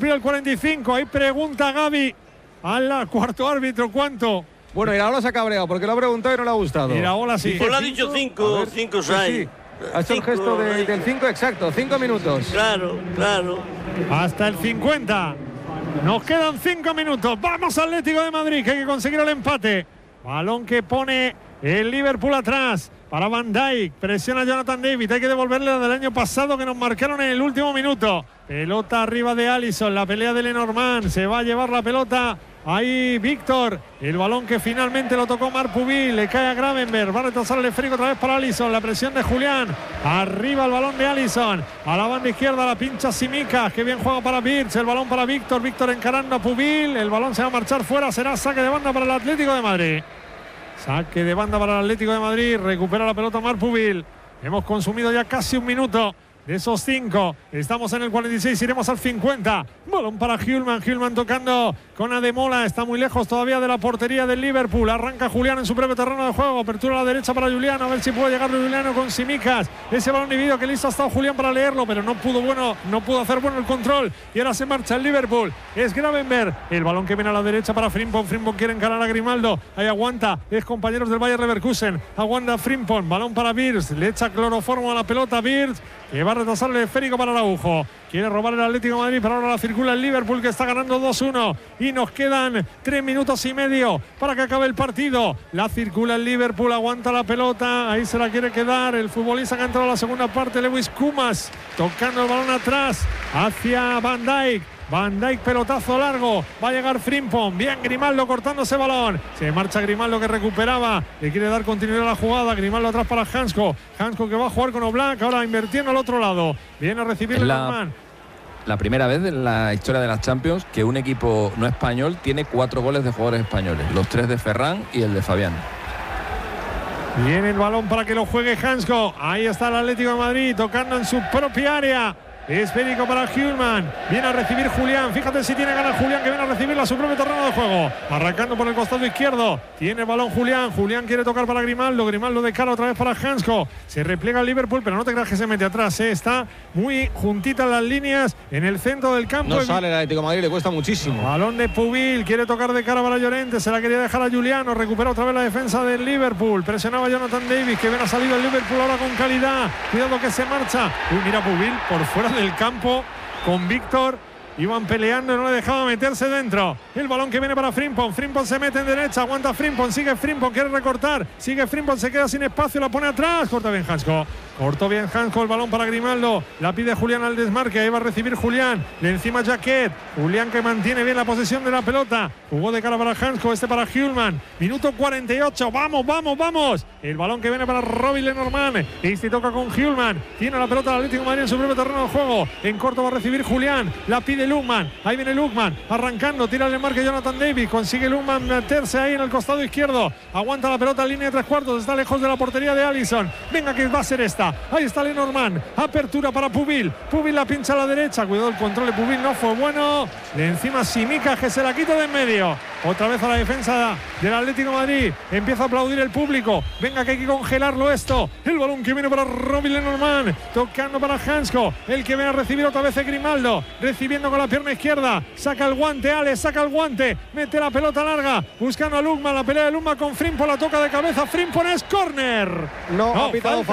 cumplir el 45. Ahí pregunta Gaby al cuarto árbitro cuánto. Bueno, Iraola se ha cabreado porque lo ha preguntado y no le ha gustado. Iraola sí. Pues lo ha dicho 5, 5, 6. Sí. Ha hecho el gesto del 5 exacto, 5 minutos. Claro. Hasta el 50. Nos quedan 5 minutos. Vamos Atlético de Madrid, que hay que conseguir el empate. Balón que pone el Liverpool atrás para Van Dijk. Presiona Jonathan David. Hay que devolverle la del año pasado que nos marcaron en el último minuto. Pelota arriba de Alisson. La pelea de Lenormand. Se va a llevar la pelota. Ahí Víctor, el balón que finalmente lo tocó Marc Pubil, le cae a Gravenberch, va a retrasar el esférico otra vez para Alisson, la presión de Julián, arriba el balón de Alisson, a la banda izquierda la pincha Tsimikas, que bien juega para Birch, el balón para Víctor, Víctor encarando a Pubil, el balón se va a marchar fuera, será saque de banda para el Atlético de Madrid. Saque de banda para el Atlético de Madrid, recupera la pelota Marc Pubil, hemos consumido ya casi un minuto. De esos 5, estamos en el 46, iremos al 50. Balón para Hjulmand tocando con Ademola, está muy lejos todavía de la portería del Liverpool. Arranca Julián en su propio terreno de juego, apertura a la derecha para Julián, a ver si puede llegar Julián con Tsimikas. Ese balón dividido que listo ha estado Julián para leerlo, pero no pudo hacer bueno el control. Y ahora se marcha el Liverpool, es Gravenberch, el balón que viene a la derecha para Frimpong quiere encarar a Grimaldo, ahí aguanta, es compañeros del Bayer Leverkusen, aguanta Frimpong, balón para Birch, le echa cloroformo a la pelota Birch, que va a retrasar el esférico para Araujo. Quiere robar el Atlético de Madrid, pero ahora la circula el Liverpool, que está ganando 2-1. Y nos quedan 3 minutos y medio para que acabe el partido. La circula el Liverpool, aguanta la pelota. Ahí se la quiere quedar el futbolista que ha entrado a la segunda parte, Lewis Kumas, tocando el balón atrás hacia Van Dijk. Van Dijk, pelotazo largo, va a llegar Frimpong, bien Grimaldo cortando ese balón, se marcha Grimaldo que recuperaba, le quiere dar continuidad a la jugada, Grimaldo atrás para Hansko que va a jugar con Oblak, ahora invirtiendo al otro lado, viene a recibir la primera vez en la historia de las Champions que un equipo no español tiene 4 goles de jugadores españoles, los 3 de Ferran y el de Fabián. Viene el balón para que lo juegue Hansko, ahí está el Atlético de Madrid tocando en su propia área. Esférico para Hjulmand, viene a recibir Julián, fíjate si tiene ganas Julián, que viene a recibirla a su propio terreno de juego, arrancando por el costado izquierdo, tiene el balón Julián quiere tocar para Grimaldo de cara otra vez para Hansko, se repliega el Liverpool, pero no te creas que se mete atrás, está muy juntita las líneas en el centro del campo. No sale el Atlético de Madrid, le cuesta muchísimo. Balón de Pubil, quiere tocar de cara para Llorente, se la quería dejar a Juliano, recupera otra vez la defensa del Liverpool, presionaba Jonathan David, que bien ha salido el Liverpool ahora con calidad, cuidado que se marcha, mira Pubil por fuera del campo con Víctor, iban peleando y no le dejaba meterse dentro. El balón que viene para Frimpong se mete en derecha, aguanta Frimpong, sigue Frimpong, quiere recortar, sigue Frimpong, se queda sin espacio, la pone atrás, cortó bien Hansko, el balón para Grimaldo, la pide Julián al desmarque, ahí va a recibir Julián, de encima Jaquet, Julián que mantiene bien la posesión de la pelota, jugó de cara para Hansko, para Hjulmand, minuto 48, vamos, el balón que viene para Robin Lenormand, este toca con Hjulmand, tiene la pelota el Atlético de Madrid en su propio terreno de juego, en corto va a recibir Julián, la pide Lukman, ahí viene Lukman, arrancando, tira el desmarque Jonathan David, consigue Lukman meterse ahí en el costado izquierdo, aguanta la pelota en línea de 3/4, está lejos de la portería de Alisson, venga que va a ser esta. Ahí está Lenormand, apertura para Pubil la pincha a la derecha, cuidado el control de Pubil, no fue bueno, de encima Tsimikas que se la quita de en medio, otra vez a la defensa del Atlético de Madrid, empieza a aplaudir el público, venga que hay que congelarlo esto, el balón que viene para Robin Lenormand, tocando para Hansko, el que viene a recibir otra vez es Grimaldo, recibiendo con la pierna izquierda, saca el guante, mete la pelota larga, buscando a Lukman, la pelea de Lukman con Frimpong, la toca de cabeza, Frimpong es córner. No, ha pitado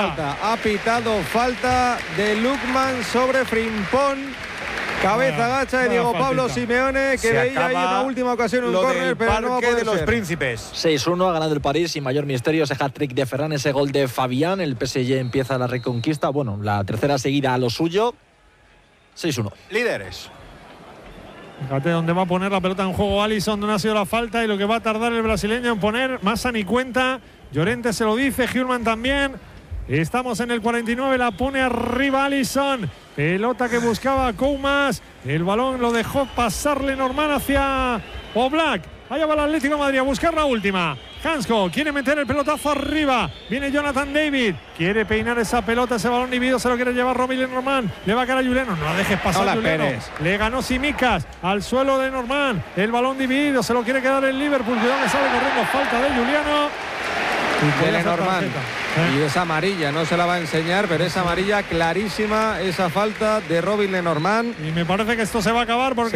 falta de Lukman sobre Frimpong. Cabeza gacha de Diego Pablo Simeone, que veía ahí una última ocasión un córner, pero no va a poder de los ser. Príncipes. 6-1, ha ganado el París sin mayor misterio, ese hat-trick de Ferran, ese gol de Fabián, el PSG empieza la reconquista, bueno, la tercera seguida a lo suyo, 6-1. Líderes. Fíjate dónde va a poner la pelota en juego Alisson, donde ha sido la falta y lo que va a tardar el brasileño en poner, Massa ni cuenta, Llorente se lo dice, Hjulmand también. Estamos en el 49, la pone arriba Alisson, pelota que buscaba Koumas, el balón lo dejó pasar Lenormand hacia Oblak, allá va el Atlético de Madrid a buscar la última, Hansko quiere meter el pelotazo arriba, viene Jonathan David, quiere peinar esa pelota, ese balón dividido se lo quiere llevar Robin Lenormand, le va a caer a Juliano, no la dejes pasar Juliano, le ganó Tsimikas al suelo de Lenormand, el balón dividido, se lo quiere quedar el Liverpool, cuidado que sale corriendo, falta de Juliano. De Lenormand. Y esa amarilla, no se la va a enseñar, pero esa amarilla clarísima, esa falta de Robin Lenormand. Y me parece que esto se va a acabar porque